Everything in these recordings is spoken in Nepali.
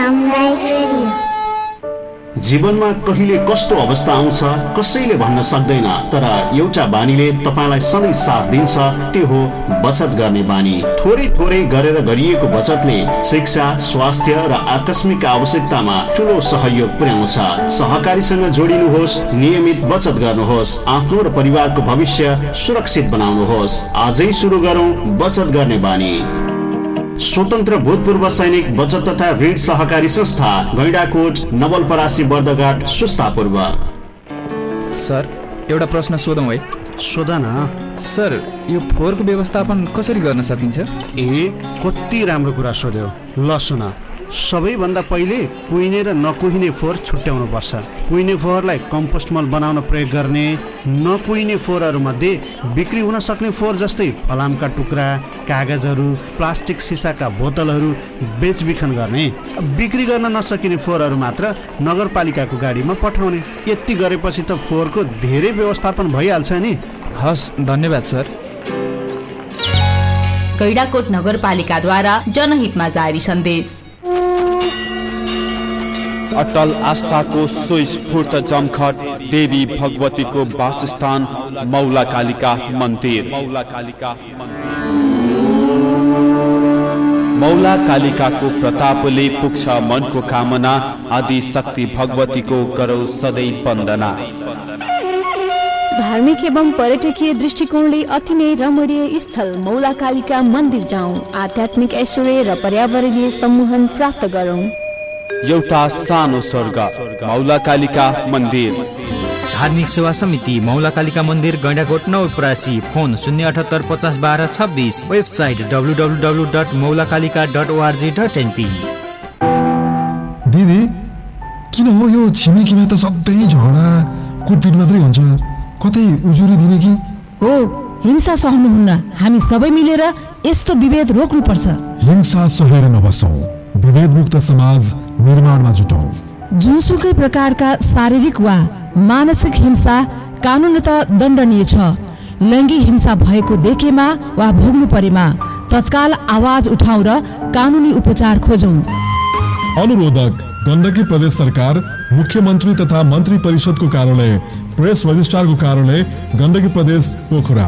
सामुदायिक रेडियो। जीवनमा कहिले कस्तो अवस्था आउँछ कसैले भन्न सक्दैन, तर एउटा बानीले तपाईलाई सधैँ साथ दिन्छ, त्यो हो बचत गर्ने बानी। थोरै थोरै गरेर गरिएको बचतले शिक्षा, स्वास्थ्य र आकस्मिक आवश्यकतामा ठुलो सहयोग पुर्याउँछ। सहकारीसँग जोडिनुहोस्, नियमित बचत गर्नुहोस्, आफ्नो र परिवारको भविष्य सुरक्षित बनाउनुहोस्। आजै सुरु गरौँ बचत गर्ने बानी। स्वतन्त्र भूतपूर्व सैनिक बचत तथा ऋण सहकारी संस्था, गैंडाकोट, नवलपरासी, बर्दघाट, सुस्तापूर्व। सर, एउटा प्रश्न सोधौँ है? सोध न। सर, यो फोहोरको व्यवस्थापन कसरी गर्न सकिन्छ? कति राम्रो कुरा सोध्यो। ल सुन, सबैभन्दा पहिले कुहिने र नकुहिने फोहोर छुट्याउनु पर्छ। कुहिने फोहोरलाई कम्पोस्ट मल बनाउन प्रयोग गर्ने। नकुहिने फोहोरहरू मध्ये बिक्री हुन सक्ने फोहोर जस्तै फलामका टुक्रा, कागजहरू, प्लास्टिक सिसाका बोतलहरू बेचबिखन गर्ने। बिक्री गर्न नसकिने फोहोरहरू मात्र नगरपालिकाको गाडीमा पठाउने। यति गरेपछि त फोहोरको धेरै व्यवस्थापन भइहाल्छ नि। हस्, धन्यवाद सर। गैंडाकोट नगरपालिकाद्वारा जनहितमा जारी सन्देश। अटल आस्थाको स्वस्फूर्त जमखट देवी भगवतीको वासस्थान मौला कालिका मन्दिर। मौला कालिकाको प्रतापले पुग्छ मनको कामना, आदि शक्ति भगवतीको गरौ सधैँ वन्दना। धार्मिक एवं पर्यटकीय दृष्टिकोणले अति नै रमणीय स्थल मौला कालिका मन्दिर जाउँ। आध्यात्मिक ऐश्वर्य र पर्यावरणीय सम्मोहन प्राप्त गरौँ। एउटा सानो स्वर्ग मौला कालिका मन्दिर। धार्मिक सेवा समिति मौला कालिका मन्दिर, Gaindakot, Nawalparasi. Phone 078 50 12 26। Website www.maulakalika.org.np। दिदी, किन हो यो छिमेकीमा त सधैँ झगडा कुटपिट मात्रै हुन्छ? कतै उजुरी दिने कि? हो, हिंसा सहनुहुन्न। हामी सबै मिलेर यस्तो विभेद रोक्नुपर्छ। हिंसा सहेर नबसौँ, विभेदमुक्त समाज निर्माणमा जुटौँ। जुनसुकै प्रकारका शारीरिक वा मानसिक हिंसा कानुनतः दण्डनीय छ। लैङ्गिक हिंसा भएको देखेमा वा भोग्नु परेमा तत्काल आवाज उठाउँ र कानुनी उपचार खोजौँ। अनुरोधक गण्डकी प्रदेश सरकार, मुख्यमन्त्री तथा मन्त्री परिषदको कार्यालय, प्रेस रजिस्ट्रारको कार्यालय, गण्डकी प्रदेश, पोखरा।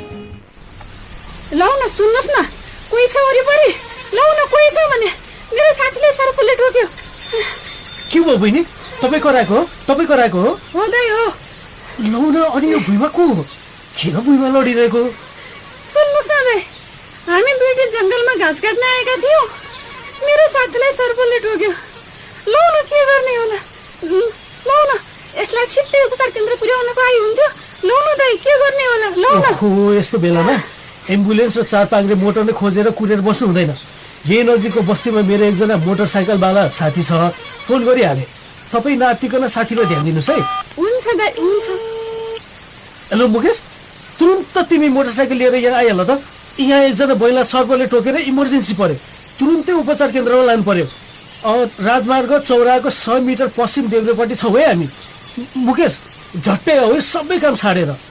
लौ न, सुन्नुहोस् न, कोही छ वरिपरि? लौ न, कोही छ भने मेरो साथीले सर्पले टोक्यो। के भयो बहिनी? तपाईँ कराएको हो? तपाईँ कराएको हो? हो दाइ, हो। लौ न, अनि यो भुइँमा को हो? किन भुइँमा लडिरहेको? सुन्नुहोस् न दाइ, हामी दुईटी जङ्गलमा घाँस काट्न आएका थियौँ। मेरो साथीलाई सर्पले टोक्यो। लौ न, के गर्ने होला? लौ न, यसलाई छिट्टै उपचार केन्द्र पुर्याउन पाए हुन्थ्यो। लौ न दाइ, के गर्ने होला? लौ न। ओहो, यस्तो बेलामा एम्बुलेन्स र चार पाङ्ग्रे मोटरले खोजेर कुरेर बस्नु हुँदैन। यही नजिकको बस्तीमा मेरो एकजना मोटरसाइकलवाला साथी छ, फोन गरिहाले। तपाईँ नआत्तिकन साथीलाई ध्यान दिनुहोस् है। हुन्छ दाइ, हुन्छ। हेलो मुकेश, तुरुन्त तिमी मोटरसाइकल लिएर यहाँ आइहाल त। यहाँ एकजना महिला सर्पले टोकेर इमर्जेन्सी पर्यो। तुरुन्तै उपचार केन्द्रमा लानु पर्यो। राजमार्ग चौराको 100 मिटर पश्चिम देब्रेपट्टि छौँ है हामी। मुकेश, झट्टै हो, सबै काम छाडेर।